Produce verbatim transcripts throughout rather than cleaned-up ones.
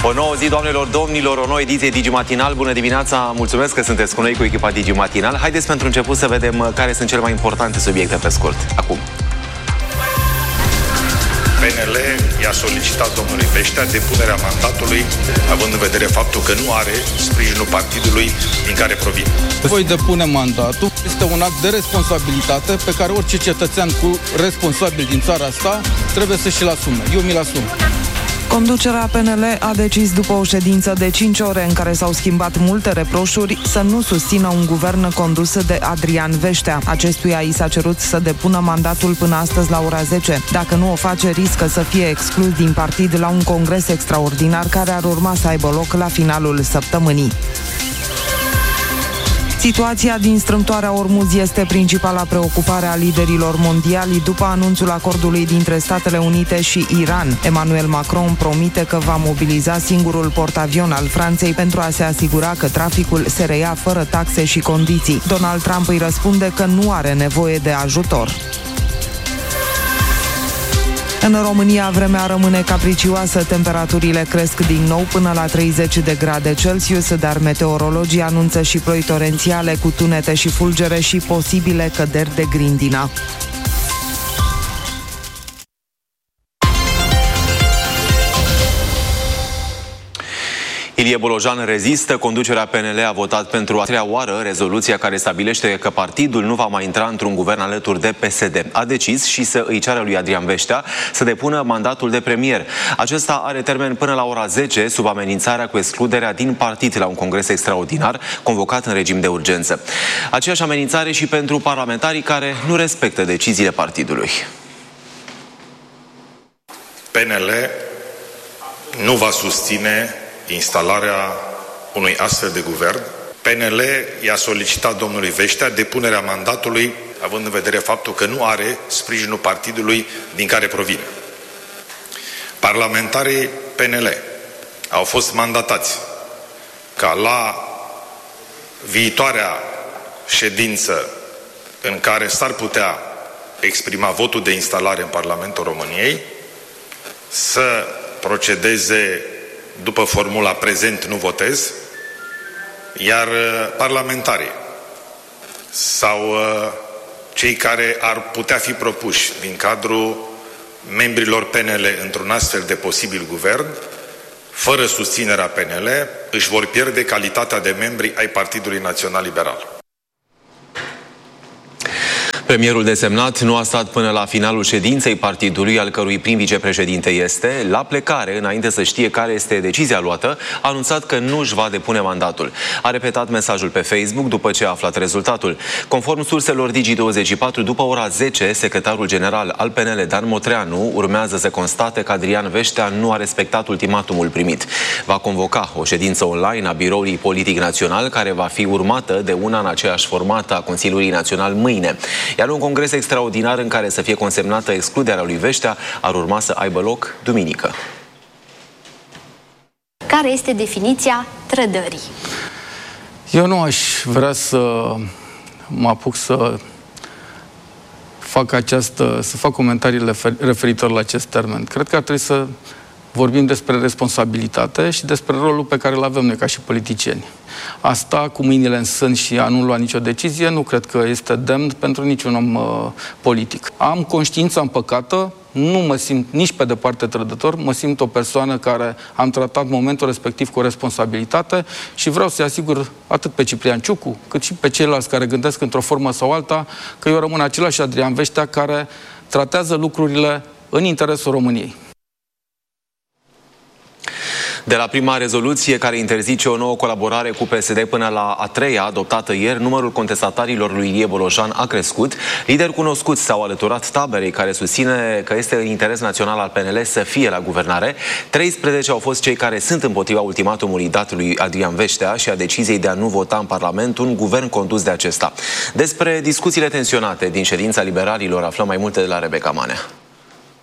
O nouă zi, doamnelor, domnilor, o nouă ediție Digi Matinal. Bună dimineața, mulțumesc că sunteți cu noi, cu echipa Digi Matinal. Haideți pentru început să vedem care sunt cele mai importante subiecte pe scurt. Acum. P N L i-a solicitat domnului Veștea depunerea mandatului, având în vedere faptul că nu are sprijinul partidului din care provine. Voi depune mandatul. Este un act de responsabilitate pe care orice cetățean cu responsabil din țara asta trebuie să și-l asume. Eu mi-l asum. Conducerea P N L a decis după o ședință de cinci ore în care s-au schimbat multe reproșuri să nu susțină un guvern condus de Adrian Veștea. Acestuia i s-a cerut să depună mandatul până astăzi la ora zece. Dacă nu o face, riscă să fie exclus din partid la un congres extraordinar care ar urma să aibă loc la finalul săptămânii. Situația din strâmtoarea Ormuz este principala preocupare a liderilor mondiali după anunțul acordului dintre Statele Unite și Iran. Emmanuel Macron promite că va mobiliza singurul portavion al Franței pentru a se asigura că traficul se reia fără taxe și condiții. Donald Trump îi răspunde că nu are nevoie de ajutor. În România, vremea rămâne capricioasă, temperaturile cresc din nou până la treizeci de grade Celsius, dar meteorologii anunță și ploi torențiale cu tunete și fulgere și posibile căderi de grindină. Ilie Bolojan rezistă. Conducerea P N L a votat pentru a treia oară rezoluția care stabilește că partidul nu va mai intra într-un guvern alături de P S D. A decis și să îi ceară lui Adrian Veștea să depună mandatul de premier. Acesta are termen până la ora zece, sub amenințarea cu excluderea din partid la un congres extraordinar convocat în regim de urgență. Aceeași amenințare și pentru parlamentarii care nu respectă deciziile partidului. P N L nu va susține instalarea unui astfel de guvern. P N L i-a solicitat domnului Veștea depunerea mandatului, având în vedere faptul că nu are sprijinul partidului din care provine. Parlamentarii P N L au fost mandatați ca la viitoarea ședință în care s-ar putea exprima votul de instalare în Parlamentul României să procedeze după formula prezent nu votez, iar parlamentarii sau cei care ar putea fi propuși din cadrul membrilor P N L într-un astfel de posibil guvern, fără susținerea P N L, își vor pierde calitatea de membri ai Partidului Național Liberal. Premierul desemnat nu a stat până la finalul ședinței partidului, al cărui prim vicepreședinte este. La plecare, înainte să știe care este decizia luată, a anunțat că nu își va depune mandatul. A repetat mesajul pe Facebook după ce a aflat rezultatul. Conform surselor Digi douăzeci și patru, după ora zece, secretarul general al P N L, Dan Motreanu, urmează să constate că Adrian Veștea nu a respectat ultimatumul primit. Va convoca o ședință online a Biroului Politic Național, care va fi urmată de una în aceeași format a Consiliului Național mâine. Iar un congres extraordinar în care să fie consemnată excluderea lui Veștea ar urma să aibă loc duminică. Care este definiția trădării? Eu nu aș vrea să mă apuc să fac această, să fac comentariile referitor la acest termen. Cred că ar trebui să vorbim despre responsabilitate și despre rolul pe care îl avem noi ca și politicieni. Asta, cu mâinile în sân și a nu lua nicio decizie, nu cred că este demn pentru niciun om uh, politic. Am conștiința împăcată, nu mă simt nici pe departe trădător, mă simt o persoană care am tratat momentul respectiv cu responsabilitate și vreau să-i asigur atât pe Ciprian Ciucu, cât și pe ceilalți care gândesc într-o formă sau alta, că eu rămân același Adrian Veștea care tratează lucrurile în interesul României. De la prima rezoluție care interzice o nouă colaborare cu P S D până la a treia, adoptată ieri, numărul contestatarilor lui Ilie Bolojan a crescut. Lideri cunoscuți s-au alăturat taberei care susține că este în interes național al P N L să fie la guvernare. treisprezece au fost cei care sunt împotriva ultimatumului dat lui Adrian Veștea și a deciziei de a nu vota în Parlament un guvern condus de acesta. Despre discuțiile tensionate din ședința liberalilor aflăm mai multe de la Rebecca Manea.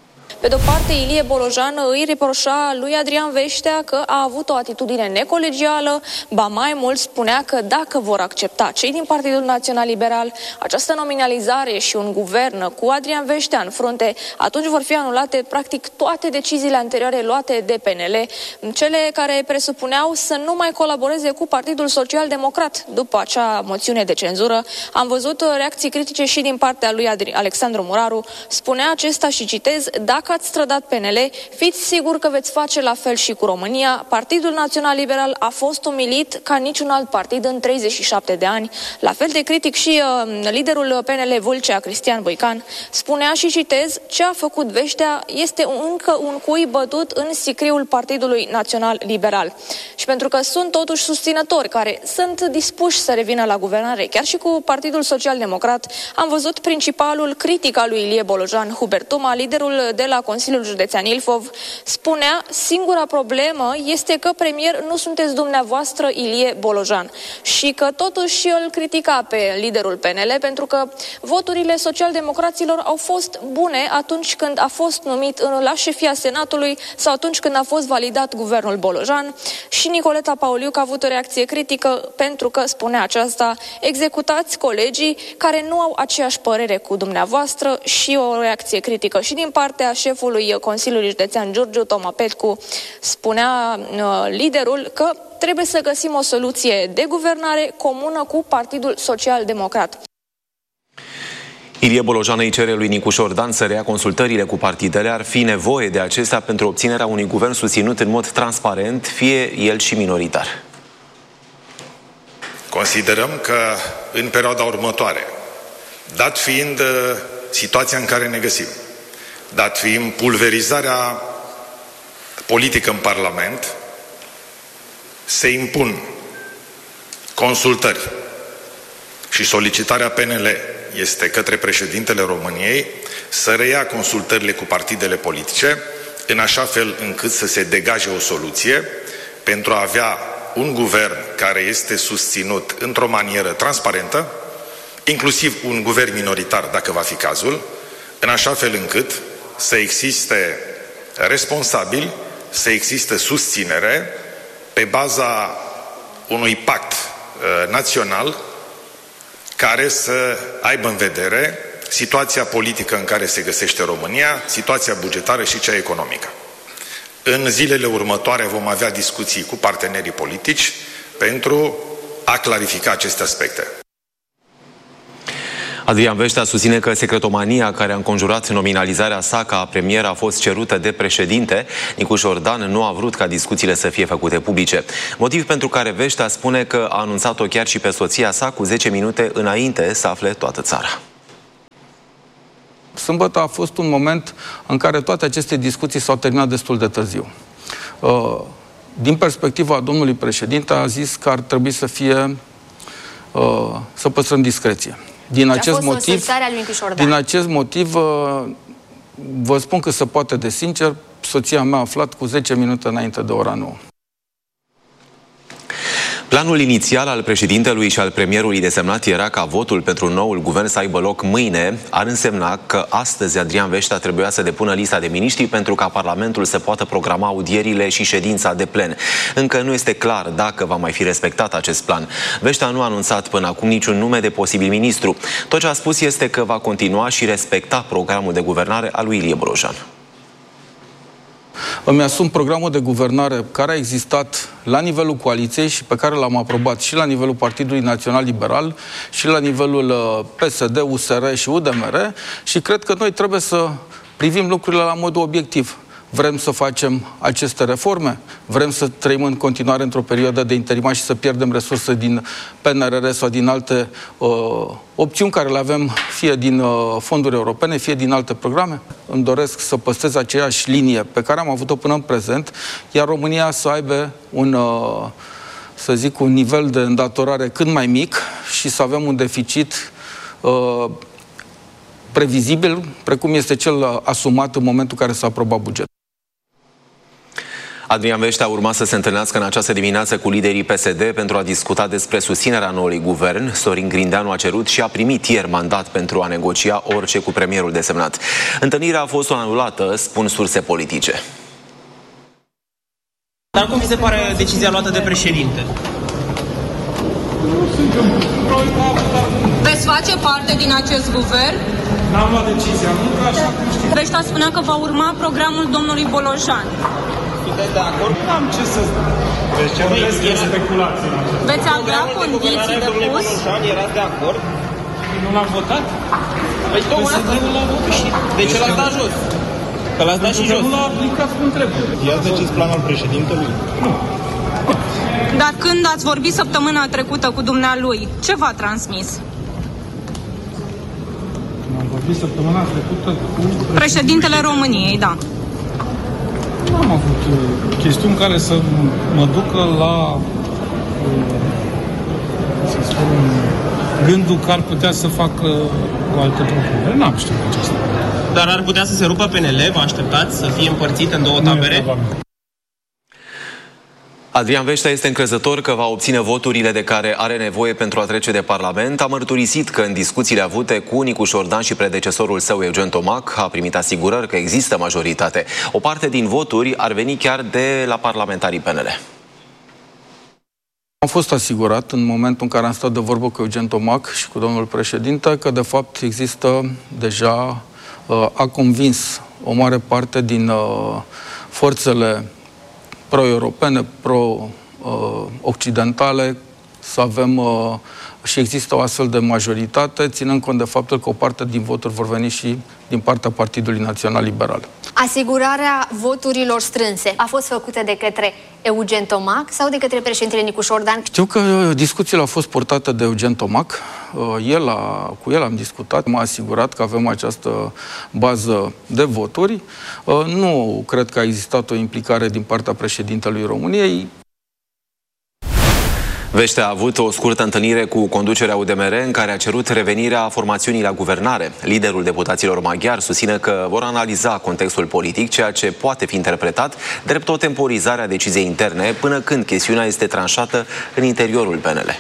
Pe de-o parte, Ilie Bolojan îi reproșa lui Adrian Veștea că a avut o atitudine necolegială, ba mai mult spunea că dacă vor accepta cei din Partidul Național Liberal această nominalizare și un guvern cu Adrian Veștea în frunte, atunci vor fi anulate practic toate deciziile anterioare luate de P N L, cele care presupuneau să nu mai colaboreze cu Partidul Social Democrat. După acea moțiune de cenzură, am văzut reacții critice și din partea lui Alexandru Muraru. Spunea acesta, și citez: dacă ați strădat P N L, fiți siguri că veți face la fel și cu România. Partidul Național Liberal a fost umilit ca niciun alt partid în treizeci și șapte de ani. La fel de critic și uh, liderul P N L Vâlcea, Cristian Boican, spunea, și citez: ce a făcut Veștea este încă un cui bătut în sicriul Partidului Național Liberal. Și pentru că sunt totuși susținători care sunt dispuși să revină la guvernare, chiar și cu Partidul Social Democrat, am văzut principalul critic al lui Ilie Bolojan, Hubert Tuma, liderul de la Consiliul Județean Ilfov, spunea: singura problemă este că premier nu sunteți dumneavoastră, Ilie Bolojan. Și că totuși îl critica pe liderul P N L pentru că voturile socialdemocraților au fost bune atunci când a fost numit la șefia Senatului sau atunci când a fost validat guvernul Bolojan. Și Nicoleta Pauliuc a avut o reacție critică pentru că, spunea aceasta, executați colegii care nu au aceeași părere cu dumneavoastră, și o reacție critică și din partea șefului Consiliului Județean Giurgiu, Toma Petcu. Spunea uh, liderul că trebuie să găsim o soluție de guvernare comună cu Partidul Social Democrat. Ilie Bolojan îi cere lui Nicu Șordan să reia consultările cu partidele. Ar fi nevoie de acestea pentru obținerea unui guvern susținut în mod transparent, fie el și minoritar. Considerăm că în perioada următoare, dat fiind uh, situația în care ne găsim, dat fiind pulverizarea politică în Parlament, se impun consultări și solicitarea P N L este către președintele României să reia consultările cu partidele politice, în așa fel încât să se degaje o soluție pentru a avea un guvern care este susținut într-o manieră transparentă, inclusiv un guvern minoritar, dacă va fi cazul, în așa fel încât să existe responsabili, să existe susținere pe baza unui pact uh, național care să aibă în vedere situația politică în care se găsește România, situația bugetară și cea economică. În zilele următoare vom avea discuții cu partenerii politici pentru a clarifica aceste aspecte. Adrian Veștea susține că secretomania care a înconjurat nominalizarea sa ca premier a fost cerută de președinte. Nicu Șordan nu a vrut ca discuțiile să fie făcute publice. Motiv pentru care Veștea spune că a anunțat-o chiar și pe soția sa cu zece minute înainte să afle toată țara. Sâmbătă a fost un moment în care toate aceste discuții s-au terminat destul de târziu. Din perspectiva domnului președinte, a zis că ar trebui să fie să păstrăm discreție. Din acest motiv, din acest motiv, vă spun că se poate de sincer, soția mea a aflat cu zece minute înainte de ora nouă. Planul inițial al președintelui și al premierului desemnat era ca votul pentru noul guvern să aibă loc mâine. Ar însemna că astăzi Adrian Veștea trebuia să depună lista de miniștri pentru ca Parlamentul să poată programa audierile și ședința de plen. Încă nu este clar dacă va mai fi respectat acest plan. Veștea nu a anunțat până acum niciun nume de posibil ministru. Tot ce a spus este că va continua și respecta programul de guvernare al lui Ilie Bolojan. Îmi asum programul de guvernare care a existat la nivelul coaliției și pe care l-am aprobat și la nivelul Partidului Național Liberal și la nivelul P S D, U S R și U D M R, și cred că noi trebuie să privim lucrurile la modul obiectiv. Vrem să facem aceste reforme? Vrem să trăim în continuare într-o perioadă de interimar și să pierdem resurse din P N R R sau din alte uh, opțiuni care le avem, fie din uh, fonduri europene, fie din alte programe? Îmi doresc să păstrez aceeași linie pe care am avut-o până în prezent, iar România să aibă un, uh, să zic, un nivel de îndatorare cât mai mic și să avem un deficit uh, previzibil, precum este cel asumat în momentul în care s-a aprobat bugetul. Adrian Veștea urma să se întâlnească în această dimineață cu liderii P S D pentru a discuta despre susținerea noului guvern. Sorin Grindeanu a cerut și a primit ieri mandat pentru a negocia orice cu premierul desemnat. Întâlnirea a fost anulată, spun surse politice. Dar cum vi se pare decizia luată de președinte? Veți face parte din acest guvern? N-am luat decizia, nu că așa cum știți. Veștea spunea că va urma programul domnului Bolojan. Sunteți de acord? N-am ce să spun. Deci ce vreți de speculații în acest. Veți avea condiții de pus? Bolojan, erați de acord? Nu l-am votat? Păi tocmai asta nu l-am votat. De ce l-ați dat jos? Că l-ați dat și jos. Nu l-a aplicat cum trebuie. I-ați decis planul președintelui? Nu. Dar când ați vorbit săptămâna trecută cu dumnealui, ce v-a transmis? Am vorbit săptămâna trecută cu... Președintele României, da. Nu am avut chestiuni care să mă ducă la, să spun, gândul că ar putea să facă o altă propunere. N-am știut aceasta. Dar ar putea să se rupă P N L? Vă așteptați să fie împărțit în două tabere? Adrian Veștea este încrezător că va obține voturile de care are nevoie pentru a trece de Parlament. A mărturisit că în discuțiile avute cu Nicu Șordan și predecesorul său, Eugen Tomac, a primit asigurări că există majoritate. O parte din voturi ar veni chiar de la parlamentarii P N L. Am fost asigurat în momentul în care am stat de vorbă cu Eugen Tomac și cu domnul președinte că de fapt există deja, a convins o mare parte din forțele pro-europene, pro-occidentale, să avem uh, și există o astfel de majoritate, ținând cont de faptul că o parte din voturi vor veni și din partea Partidului Național Liberal. Asigurarea voturilor strânse a fost făcută de către Eugen Tomac sau de către președintele Nicu Șordan? Știu că discuțiile au fost purtate de Eugen Tomac. El a, cu el am discutat, m-a asigurat că avem această bază de voturi. Nu cred că a existat o implicare din partea președintelui României. Veștea a avut o scurtă întâlnire cu conducerea U D M R în care a cerut revenirea formațiunii la guvernare. Liderul deputaților maghiari susține că vor analiza contextul politic, ceea ce poate fi interpretat drept o temporizare a deciziei interne până când chestiunea este tranșată în interiorul P N L.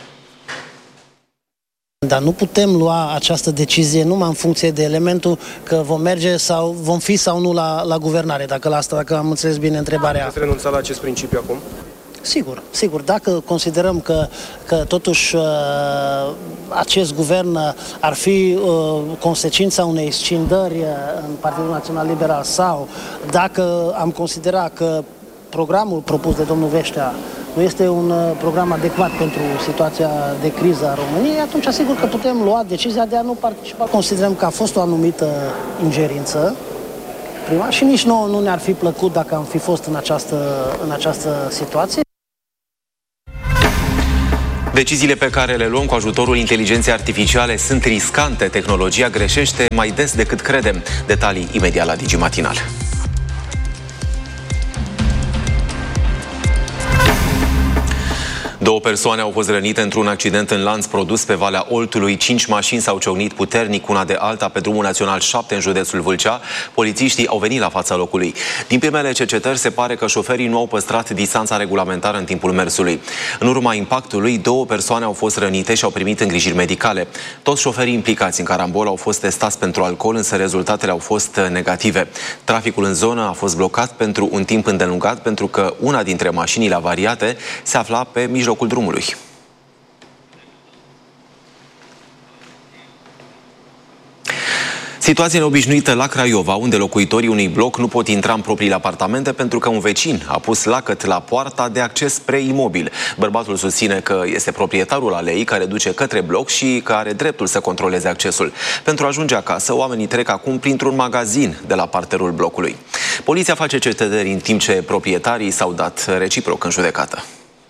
Dar nu putem lua această decizie numai în funcție de elementul că vom merge sau vom fi sau nu la, la guvernare, dacă la asta, dacă am înțeles bine întrebarea. Ați renunțat la acest principiu acum? Sigur, sigur. Dacă considerăm că, că totuși uh, acest guvern ar fi uh, consecința unei scindări uh, în Partidul Național Liberal sau dacă am considerat că programul propus de domnul Veștea nu este un uh, program adecvat pentru situația de criză a României, atunci asigur că putem lua decizia de a nu participa. Considerăm că a fost o anumită ingerință prima și nici nouă nu ne-ar fi plăcut dacă am fi fost în această, în această situație. Deciziile pe care le luăm cu ajutorul inteligenței artificiale sunt riscante. Tehnologia greșește mai des decât credem. Detalii imediat la Digi Matinal. Două persoane au fost rănite într-un accident în lanț produs pe Valea Oltului. Cinci mașini s-au ciocnit puternic una de alta pe drumul național șapte în județul Vâlcea. Polițiștii au venit la fața locului. Din primele cercetări se pare că șoferii nu au păstrat distanța regulamentară în timpul mersului. În urma impactului, două persoane au fost rănite și au primit îngrijiri medicale. Toți șoferii implicați în carambol au fost testați pentru alcool, însă rezultatele au fost negative. Traficul în zonă a fost blocat pentru un timp îndelungat pentru că una dintre mașinile avariate se afla pe mijlocul drumului. Situație neobișnuită la Craiova, unde locuitorii unui bloc nu pot intra în propriile apartamente pentru că un vecin a pus lacăt la poarta de acces spre imobil. Bărbatul susține că este proprietarul alei care duce către bloc și că are dreptul să controleze accesul. Pentru a ajunge acasă, oamenii trec acum printr-un magazin de la parterul blocului. Poliția face cercetări în timp ce proprietarii s-au dat reciproc în judecată.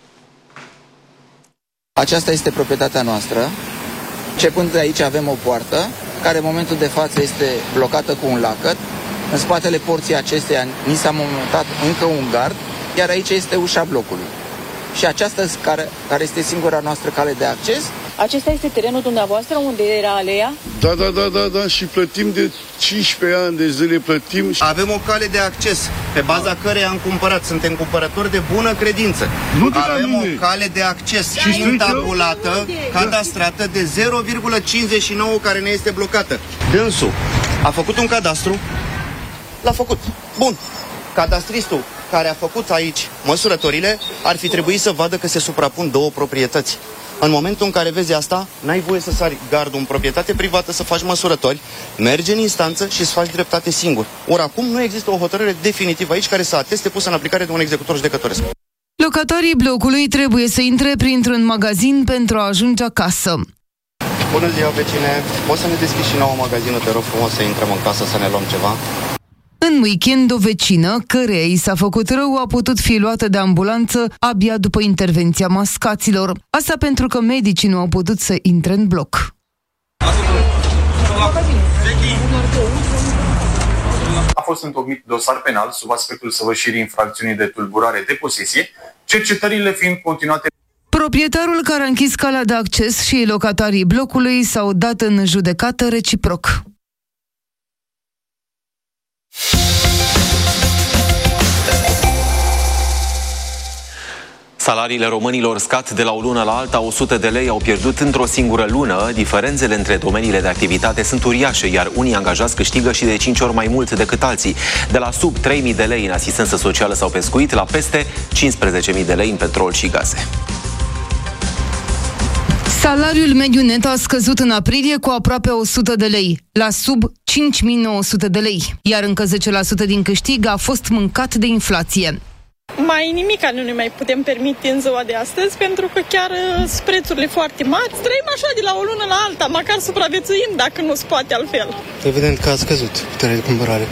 Aceasta este proprietatea noastră. Începând de aici avem o poartă, care în momentul de față este blocată cu un lacăt. În spatele porții acesteia ni s-a montat încă un gard, iar aici este ușa blocului. Și aceasta, care, care este singura noastră cale de acces, Acesta este terenul dumneavoastră unde era aleea? Da, da, da, da, da, și plătim de cincisprezece ani de zile, plătim. Avem o cale de acces pe baza căreia am cumpărat. Suntem cumpărători de bună credință. Nu de Avem mine. o cale de acces și intabulată, cadastrată de zero virgulă cincizeci și nouă care ne este blocată. Dânsul a făcut un cadastru, l-a făcut. Bun. Cadastristul care a făcut aici măsurătorile ar fi trebuit să vadă că se suprapun două proprietăți. În momentul în care vezi asta, n-ai voie să sari gardul în proprietate privată, să faci măsurători, mergi în instanță și să faci dreptate singur. Ori acum nu există o hotărâre definitivă aici care să ateste pusă în aplicare de un executor judecătoresc. Locatarii blocului trebuie să intre printr-un magazin pentru a ajunge acasă. Bună ziua, vecine! Poți să ne deschizi și nouă magazinul, te rog frumos, să intrăm în casă să ne luăm ceva? În weekend, o vecină, căreia i s-a făcut rău, a putut fi luată de ambulanță abia după intervenția mascaților. Asta pentru că medicii nu au putut să intre în bloc. A fost întocmit dosar penal sub aspectul săvârșirii infracțiunii de tulburare de posesie, cercetările fiind continuate. Proprietarul care a închis calea de acces și locatarii blocului s-au dat în judecată reciproc. Salariile românilor scad de la o lună la alta, o sută de lei au pierdut într-o singură lună. Diferențele între domeniile de activitate sunt uriașe, iar unii angajați câștigă și de cinci ori mai mult decât alții. De la sub trei mii de lei în asistență socială sau pescuit, la peste cincisprezece mii de lei în petrol și gaze. Salariul mediu net a scăzut în aprilie cu aproape o sută de lei, la sub cinci mii nouă sute de lei, iar încă zece la sută din câștig a fost mâncat de inflație. Mai nimica nu ne mai putem permite în ziua de astăzi, pentru că chiar sunt prețurile foarte mari. Trăim așa de la o lună la alta, măcar supraviețuim dacă nu se poate altfel. Evident că a scăzut puterea de cumpărare.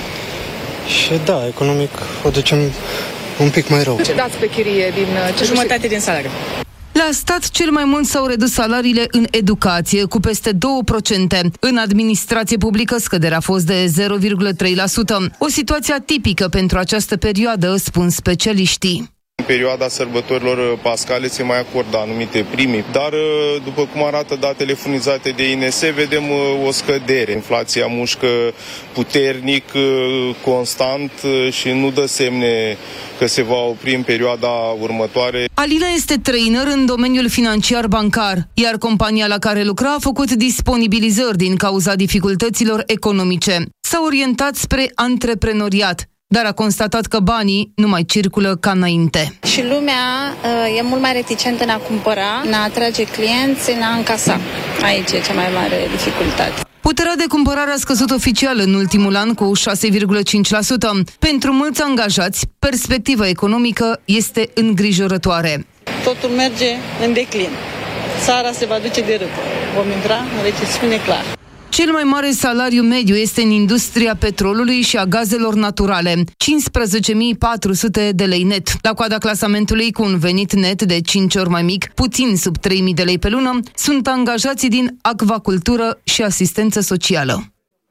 Și da, economic o ducem un pic mai rău. Ce dați pe chirie din ce jumătate din salariu? La stat, cel mai mult s-au redus salariile în educație, cu peste două la sută. În administrație publică, scăderea a fost de zero virgulă trei la sută. O situație atipică pentru această perioadă, spun specialiștii. În perioada sărbătorilor pascale se mai acordă anumite primi, dar după cum arată datele furnizate de I N S, vedem o scădere. Inflația mușcă puternic, constant și nu dă semne că se va opri în perioada următoare. Alina este trainer în domeniul financiar bancar, iar compania la care lucra a făcut disponibilizări din cauza dificultăților economice. S-a orientat spre antreprenoriat, dar a constatat că banii nu mai circulă ca înainte. Și lumea uh, e mult mai reticentă în a cumpăra, în a atrage clienți, în a încasa. Aici e cea mai mare dificultate. Puterea de cumpărare a scăzut oficial în ultimul an cu șase virgulă cinci la sută. Pentru mulți angajați, perspectiva economică este îngrijorătoare. Totul merge în declin. Țara se va duce de râpă. Vom intra în recesiune clar. Cel mai mare salariu mediu este în industria petrolului și a gazelor naturale, cincisprezece mii patru sute de lei net. La coada clasamentului, cu un venit net de cinci ori mai mic, puțin sub trei mii de lei pe lună, sunt angajații din acvacultură și asistență socială.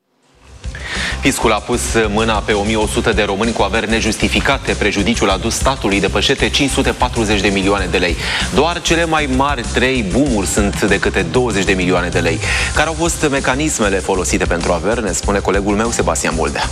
Fiscul a pus mâna pe o mie o sută de români cu averi nejustificate. Prejudiciul adus statului depășește cinci sute patruzeci de milioane de lei. Doar cele mai mari trei boom-uri sunt de câte douăzeci de milioane de lei. Care au fost mecanismele folosite pentru averi, ne spune colegul meu Sebastian Boldea.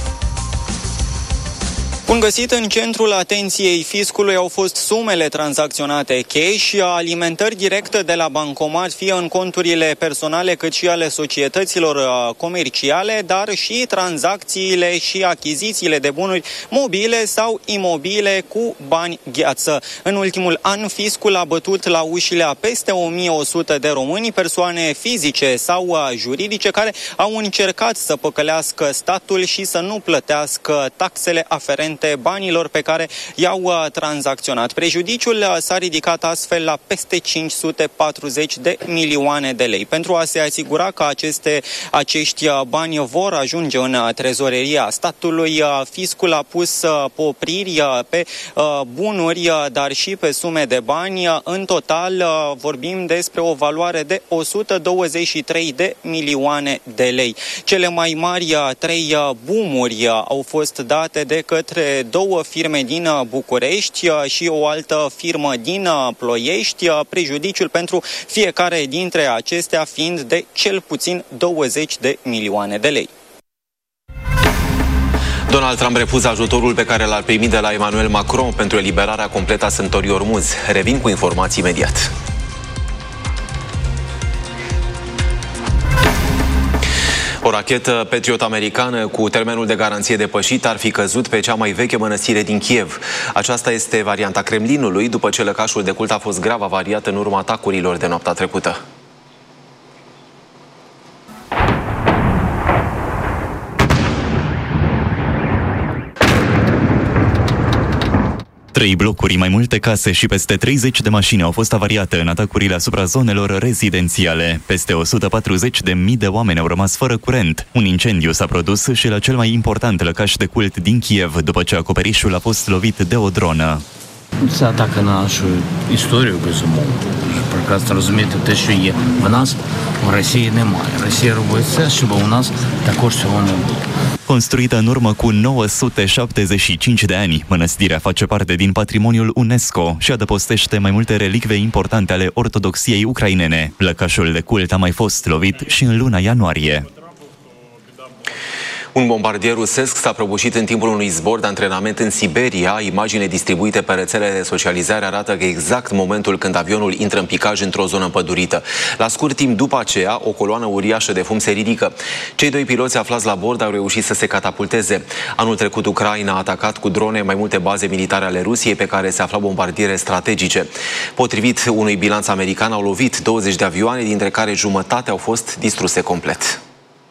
Bun găsit, în centrul atenției fiscului au fost sumele tranzacționate cash, alimentări directe de la bancomat, fie în conturile personale cât și ale societăților comerciale, dar și tranzacțiile și achizițiile de bunuri mobile sau imobile cu bani gheață. În ultimul an, fiscul a bătut la ușile a peste o mie o sută de români, persoane fizice sau juridice, care au încercat să păcălească statul și să nu plătească taxele aferente banilor pe care i-au tranzacționat. Prejudiciul s-a ridicat astfel la peste cinci sute patruzeci de milioane de lei. Pentru a se asigura că aceste, acești bani vor ajunge în trezoreria statului, fiscul a pus opriri pe bunuri, dar și pe sume de bani. În total vorbim despre o valoare de o sută douăzeci și trei de milioane de lei. Cele mai mari trei boom-uri au fost date de către de două firme din București și o altă firmă din Ploiești, prejudiciul pentru fiecare dintre acestea fiind de cel puțin douăzeci de milioane de lei. Donald Trump refuză ajutorul pe care l-ar primi de la Emmanuel Macron pentru eliberarea completă a sănătorii Ormuz. Revin cu informații imediat. O rachetă Patriot americană cu termenul de garanție depășit ar fi căzut pe cea mai veche mănăstire din Kiev. Aceasta este varianta Kremlinului, după ce lăcașul de cult a fost grav avariat în urma atacurilor de noaptea trecută. Trei blocuri, mai multe case și peste treizeci de mașini au fost avariate în atacurile asupra zonelor rezidențiale. Peste o sută patruzeci de mii de oameni au rămas fără curent. Un incendiu s-a produs și la cel mai important lăcaș de cult din Kiev, după ce acoperișul a fost lovit de o dronă. Це атака на нашу історію, безумовно. Прекрасно розумієте те, що є в нас, в Росії немає. Росія робить все, щоб у нас також цього не було. Construită în urmă cu nouă sute șaptezeci și cinci de ani, mănăstirea face parte din patrimoniul UNESCO și adăpostește mai multe relicve importante ale ortodoxiei ucrainene. Lăcașul de cult a mai fost lovit și în luna ianuarie. Un bombardier rusesc s-a prăbușit în timpul unui zbor de antrenament în Siberia. Imagine distribuite pe rețelele de socializare arată că exact momentul când avionul intră în picaj într-o zonă pădurită. La scurt timp după aceea, o coloană uriașă de fum se ridică. Cei doi piloți aflați la bord au reușit să se catapulteze. Anul trecut, Ucraina a atacat cu drone mai multe baze militare ale Rusiei pe care se aflau bombardiere strategice. Potrivit unui bilanț american, au lovit douăzeci de avioane, dintre care jumătate au fost distruse complet.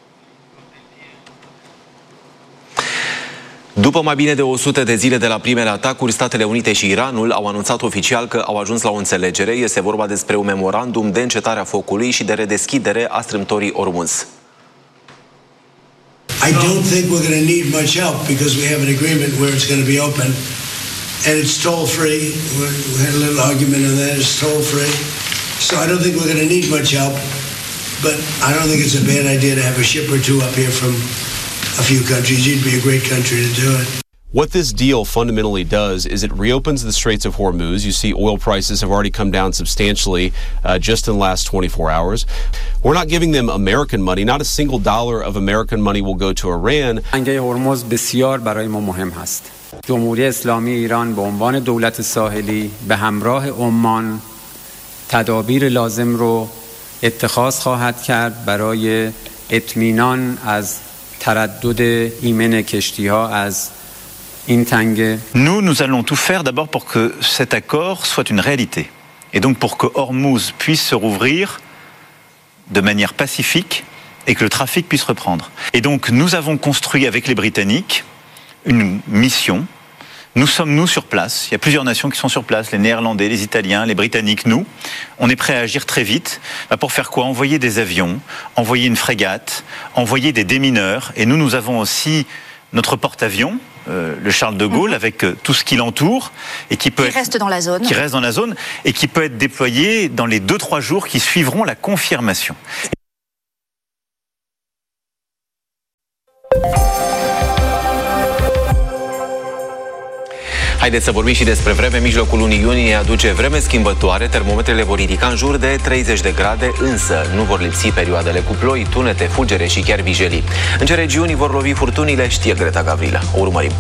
După mai bine de o sută de zile de la primele atacuri, Statele Unite și Iranul au anunțat oficial că au ajuns la o înțelegere. Este vorba despre un memorandum de încetare a focului și de redeschidere a strâmtorii Ormuz. I don't think we're going to need much help because we have an agreement where it's going to be open and it's toll free. We had a little argument on that. It's toll free. So I don't think we're going to need much help, but I don't think it's a bad idea to have a ship or two up here from a few countries. You'd be a great country to do it. What this deal fundamentally does is it reopens the Straits of Hormuz. You see oil prices have already come down substantially uh, just in the last twenty-four hours. We're not giving them American money. Not a single dollar of American money will go to Iran. تنگه هرمز بسیار برای ما مهم هست. جمهوری اسلامی ایران به عنوان دولت ساحلی به همراه عمان تدابیر لازم رو اتخاذ خواهد کرد برای اطمینان از تردد ایمن کشتی‌ها از این تنگه. Nous, nous allons tout faire d'abord pour que cet accord soit une réalité. Et donc pour que Hormuz puisse se rouvrir de manière pacifique et que le trafic puisse reprendre. Et donc nous avons construit avec les Britanniques une mission. Nous sommes, nous, sur place. Il y a plusieurs nations qui sont sur place, les Néerlandais, les Italiens, les Britanniques, nous. On est prêts à agir très vite. Bah, pour faire quoi? Envoyer des avions, envoyer une frégate, envoyer des démineurs. Et nous, nous avons aussi notre porte-avions, euh, le Charles de Gaulle, mmh. avec euh, tout ce qui l'entoure. Et qui peut qui être, reste dans la zone. Qui reste dans la zone et qui peut être déployé dans les deux, trois jours qui suivront la confirmation. Haideți să vorbim și despre vreme. Mijlocul lunii iunie aduce vreme schimbătoare. Termometrele vor ridica în jur de treizeci de grade, însă nu vor lipsi perioadele cu ploi, tunete, fulgere și chiar vijelii. În ce regiuni vor lovi furtunile, știe Greta Gavrilă. O urmărim.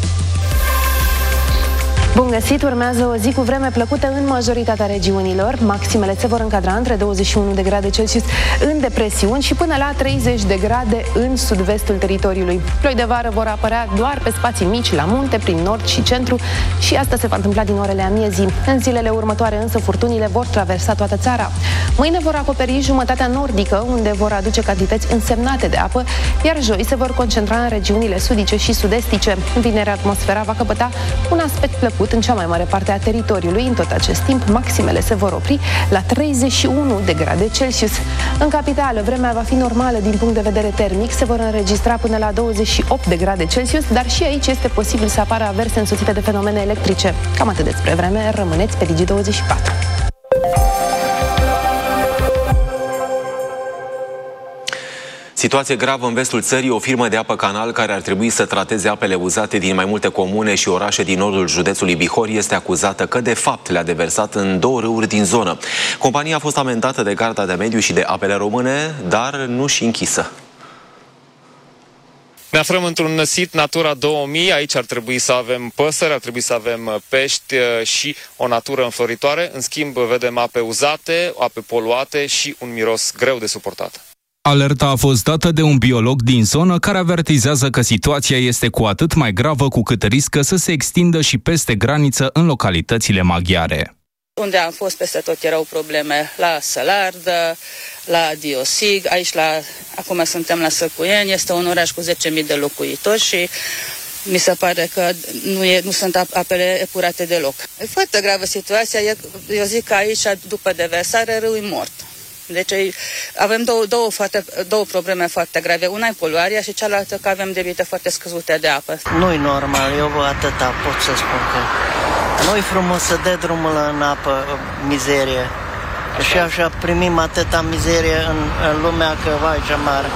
Bun găsit! Urmează o zi cu vreme plăcută în majoritatea regiunilor. Maximele se vor încadra între douăzeci și unu de grade Celsius în depresiuni și până la treizeci de grade în sud-vestul teritoriului. Ploi de vară vor apărea doar pe spații mici la munte, prin nord și centru și asta se va întâmpla din orele amiezii. În zilele următoare însă furtunile vor traversa toată țara. Mâine vor acoperi jumătatea nordică, unde vor aduce cantități însemnate de apă, iar joi se vor concentra în regiunile sudice și sud-estice. Vineri atmosfera va căpăta un aspect plăcut în cea mai mare parte a teritoriului. În tot acest timp, maximele se vor opri la treizeci și unu de grade Celsius. În capitală, vremea va fi normală din punct de vedere termic, se vor înregistra până la douăzeci și opt de grade Celsius, dar și aici este posibil să apară averse însoțite de fenomene electrice. Cam atât despre vreme, rămâneți pe Digi douăzeci și patru. Situație gravă în vestul țării. O firmă de apă canal care ar trebui să trateze apele uzate din mai multe comune și orașe din nordul județului Bihor este acuzată că de fapt le-a deversat în două râuri din zonă. Compania a fost amendată de Garda de Mediu și de Apele Române, dar nu și închisă. Ne aflăm într-un sit Natura două mii, aici ar trebui să avem păsări, ar trebui să avem pești și o natură înfloritoare. În schimb, vedem ape uzate, ape poluate și un miros greu de suportat. Alerta a fost dată de un biolog din zonă care avertizează că situația este cu atât mai gravă cu cât riscă să se extindă și peste graniță în localitățile maghiare. Unde am fost peste tot erau probleme la Sălardă, la Diosig, aici la, acum suntem la Săcuieni, este un oraș cu zece mii de locuitori și mi se pare că nu, e, nu sunt apele epurate deloc. E foarte gravă situația, eu zic că aici după deversare râul e mort. Deci avem două, două, foarte, două probleme foarte grave. Una e poluarea și cealaltă că avem debite foarte scăzute de apă. Nu-i normal, eu atâta pot să spun că nu-i frumos să dea drumul în apă, mizerie. Și așa primim atâta mizerie în, în lumea că, vai ce mare,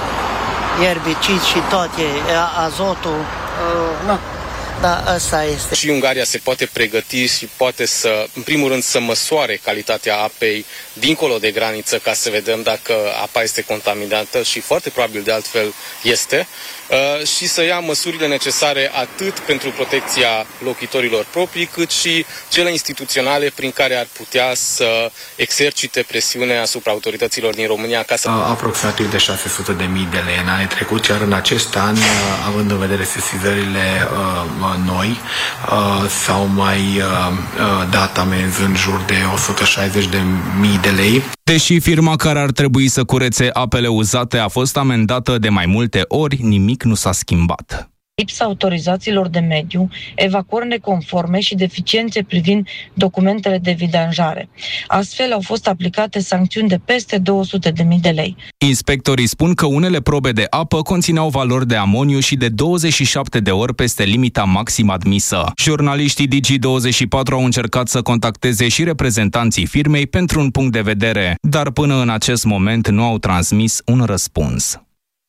erbiciți și toate, azotul, uh, nu. Da, asta este. Și Ungaria se poate pregăti și poate să, în primul rând, să măsoare calitatea apei dincolo de graniță ca să vedem dacă apa este contaminată și foarte probabil de altfel este uh, și să ia măsurile necesare atât pentru protecția locuitorilor proprii cât și cele instituționale prin care ar putea să exercite presiune asupra autorităților din România ca să... Aproximativ de șase sute de mii de lei în anii trecut, iar în acest an, având în vedere sesizările uh, noi, uh, s-au mai uh, dat amenzi în jur de o sută șaizeci de mii de lei. Deși firma care ar trebui să curețe apele uzate a fost amendată de mai multe ori, nimic nu s-a schimbat. Lipsa autorizațiilor de mediu, evacuări neconforme și deficiențe privind documentele de vidanjare. Astfel au fost aplicate sancțiuni de peste două sute de mii de lei. Inspectorii spun că unele probe de apă conțineau valori de amoniu și de douăzeci și șapte de ori peste limita maximă admisă. Jurnaliștii Digi douăzeci și patru au încercat să contacteze și reprezentanții firmei pentru un punct de vedere, dar până în acest moment nu au transmis un răspuns.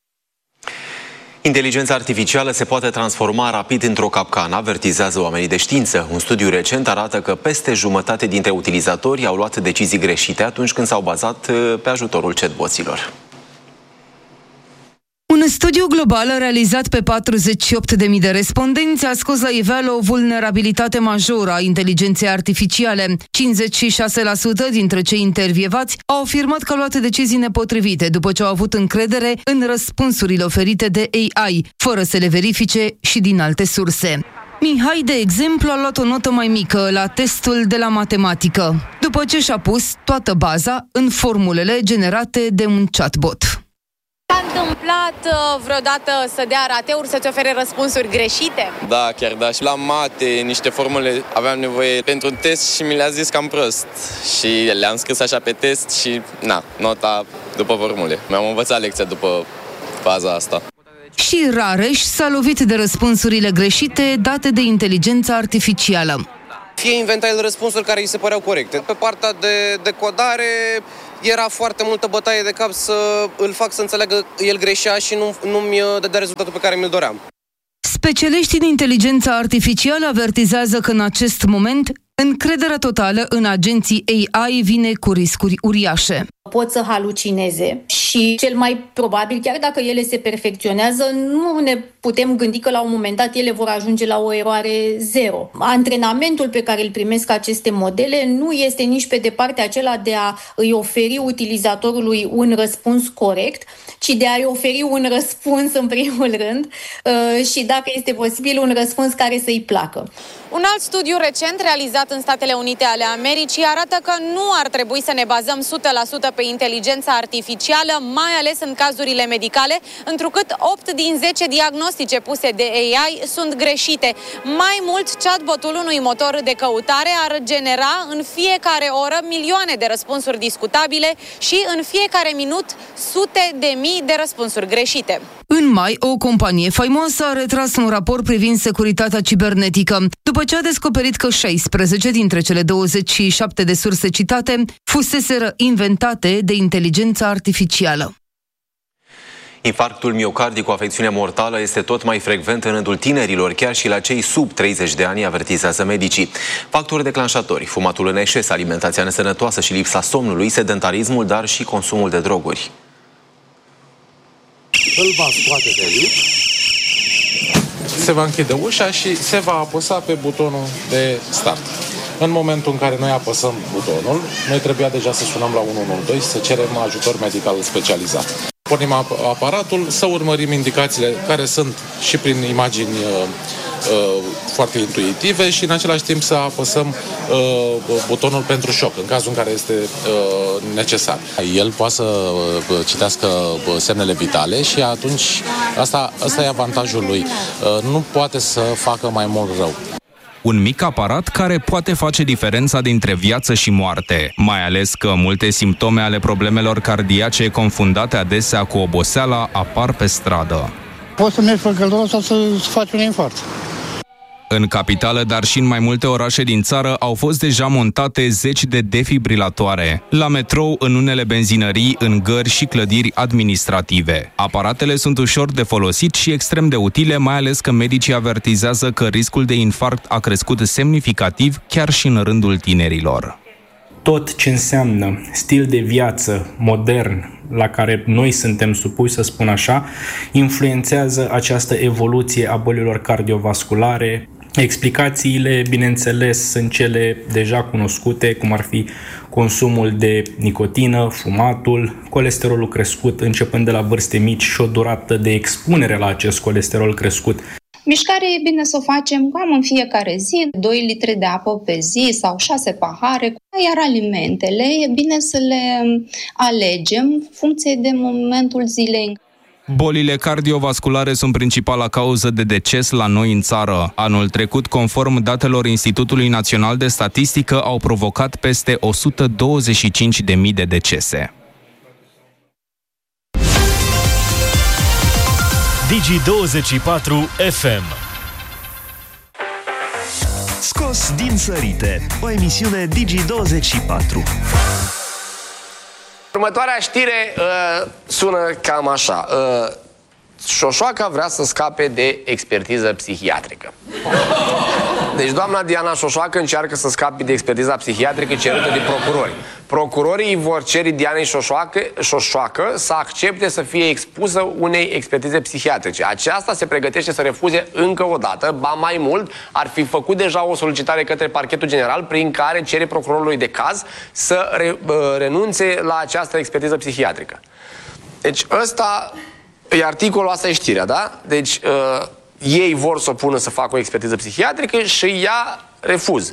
Inteligența artificială se poate transforma rapid într-o capcană, avertizează oamenii de știință. Un studiu recent arată că peste jumătate dintre utilizatori au luat decizii greșite atunci când s-au bazat pe ajutorul chatboților. Un studiu global realizat pe patruzeci și opt de mii de respondenți a scos la iveală o vulnerabilitate majoră a inteligenței artificiale. cincizeci și șase la sută dintre cei intervievați au afirmat că au luat decizii nepotrivite după ce au avut încredere în răspunsurile oferite de A I, fără să le verifice și din alte surse. Mihai, de exemplu, a luat o notă mai mică la testul de la matematică, după ce și-a pus toată baza în formulele generate de un chatbot. S-a întâmplat uh, vreodată să dea rateuri, să-ți ofere răspunsuri greșite? Da, chiar da. Și la mate, niște formule aveam nevoie pentru un test și mi le-a zis cam prost. Și le-am scris așa pe test și, na, nota după formule. Mi-am învățat lecția după faza asta. Și Rareș s-a lovit de răspunsurile greșite date de inteligența artificială. Fie inventa el răspunsuri care îi se păreau corecte. Pe partea de decodare era foarte multă bătaie de cap să îl fac să înțeleagă el greșea și nu, nu-mi dădea rezultatul pe care mi-l doream. Specialiștii din inteligența artificială avertizează că în acest moment încrederea totală în agenții A I vine cu riscuri uriașe. Pot să halucineze și cel mai probabil, chiar dacă ele se perfecționează, nu ne putem gândi că la un moment dat ele vor ajunge la o eroare zero. Antrenamentul pe care îl primesc aceste modele nu este nici pe departe acela de a îi oferi utilizatorului un răspuns corect, ci de a-i oferi un răspuns în primul rând și, dacă este posibil, un răspuns care să-i placă. Un alt studiu recent realizat în Statele Unite ale Americii arată că nu ar trebui să ne bazăm o sută la sută pe inteligența artificială, mai ales în cazurile medicale, întrucât opt din zece diagnostice puse de A I sunt greșite. Mai mult, chatbotul unui motor de căutare ar genera în fiecare oră milioane de răspunsuri discutabile și în fiecare minut sute de mii de răspunsuri greșite. În mai, o companie faimoasă a retras un raport privind securitatea cibernetică, după ce a descoperit că șaisprezece dintre cele douăzeci și șapte de surse citate fuseseră inventate de inteligența artificială. Infarctul miocardii cu afecțiune mortală este tot mai frecvent în rândul tinerilor, chiar și la cei sub treizeci de ani, avertizează medicii. Factori declanșatori: fumatul în exces, alimentația nesănătoasă și lipsa somnului, sedentarismul, dar și consumul de droguri. Îl va scoate de aici, se va închide ușa și se va apăsa pe butonul de start. În momentul în care noi apăsăm butonul, noi trebuia deja să sunăm la unu unu doi să cerem ajutor medical specializat. Pornim aparatul, să urmărim indicațiile care sunt și prin imagini uh, uh, foarte intuitive și în același timp să apăsăm uh, butonul pentru șoc, în cazul în care este uh, necesar. El poate să uh, citească uh, semnele vitale și atunci asta, asta e avantajul lui. Uh, nu poate să facă mai mult rău. Un mic aparat care poate face diferența dintre viață și moarte, mai ales că multe simptome ale problemelor cardiace confundate adesea cu oboseala apar pe stradă. Poți să mergi pe căldură sau să faci un infarct. În capitală, dar și în mai multe orașe din țară, au fost deja montate zeci de defibrilatoare. La metrou, în unele benzinării, în gări și clădiri administrative. Aparatele sunt ușor de folosit și extrem de utile, mai ales că medicii avertizează că riscul de infarct a crescut semnificativ chiar și în rândul tinerilor. Tot ce înseamnă stil de viață modern, la care noi suntem supuși, să spun așa, influențează această evoluție a bolilor cardiovasculare. Explicațiile, bineînțeles, sunt cele deja cunoscute, cum ar fi consumul de nicotină, fumatul, colesterolul crescut începând de la vârste mici și o durată de expunere la acest colesterol crescut. Mișcare e bine să o facem cam în fiecare zi, doi litri de apă pe zi sau șase pahare, iar alimentele e bine să le alegem în funcție de momentul zilei. Bolile cardiovasculare sunt principala cauză de deces la noi în țară. Anul trecut, conform datelor Institutului Național de Statistică, au provocat peste o sută douăzeci și cinci de mii de decese. Digi douăzeci și patru F M. Scos din sărite, o emisiune Digi douăzeci și patru. Următoarea știre uh, sună cam așa. Uh, Șoșoaca vrea să scape de expertiză psihiatrică. Deci doamna Diana Șoșoacă încearcă să scape de expertiza psihiatrică cerută de procurori. Procurorii vor cere Dianei Șoșoacă, Șoșoacă să accepte să fie expusă unei expertize psihiatrice. Aceasta se pregătește să refuze încă o dată, ba mai mult, ar fi făcut deja o solicitare către Parchetul General prin care cere procurorului de caz să re, renunțe la această expertiză psihiatrică. Deci ăsta e articolul, asta e știrea, da? Deci uh, ei vor să o pună să facă o expertiză psihiatrică și ea refuză.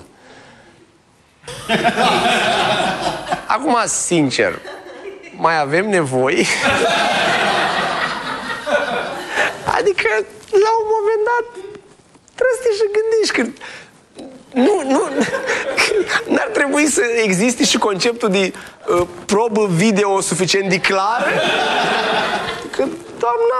Acum, sincer, mai avem nevoie? Adică, la un moment dat, trebuie să te și gândești că nu, nu, n-ar trebui să existe și conceptul de uh, probă video suficient de clară? Că, doamna...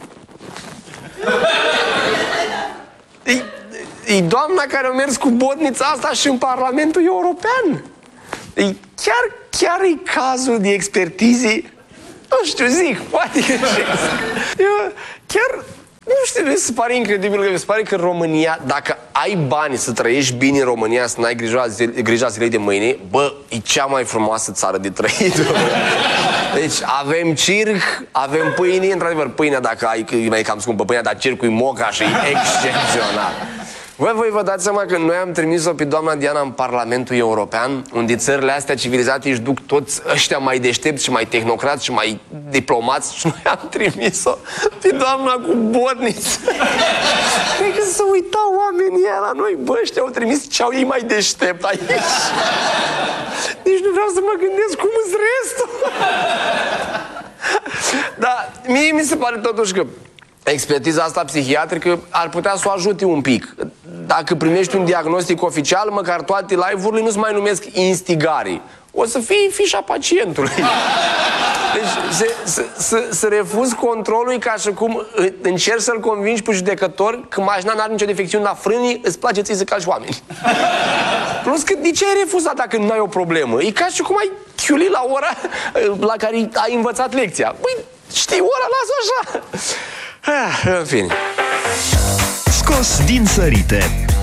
E, e doamna care a mers cu botnița asta și în Parlamentul European. E, chiar, chiar e cazul de expertize, nu știu, zic, poate că eu, chiar, nu știu, mi se pare incredibil, că mi se pare că în România, dacă ai bani să trăiești bine în România, să n-ai grija, grija zilei de mâine, bă, e cea mai frumoasă țară de trăit. Deci avem circ, avem pâine, într-adevăr, pâinea, dacă ai, e mai cam scumpă pâinea, dar circul e moca și e excepțional. Voi, voi vă dați seama că noi am trimis-o pe doamna Diana în Parlamentul European, unde țările astea civilizate își duc toți ăștia mai deștepți și mai tehnocrați și mai diplomați și noi am trimis-o pe doamna cu botniță. Cred că să uitau oamenii ăia la noi, bă, ăștia au trimis ce au ei mai deștept aici. Nici nu vreau să mă gândesc cum îți restul. Dar mie mi se pare totuși că expertiza asta psihiatrică ar putea să o ajute un pic. Dacă primești un diagnostic oficial, măcar toate live-urile nu se mai numesc instigare. O să fie fișa pacientului. Deci să, să, să, să refuzi controlul ca și cum încerci să-l convingi pe judecător că mașina n-are nicio defecțiune la frânii, îți place ție să calci oameni. Plus că de ce ai refuzat dacă nu ai o problemă? E ca și cum ai chiulit la ora la care ai învățat lecția. Păi, știi, ora las așa. Ah, în fine. Scos din sărite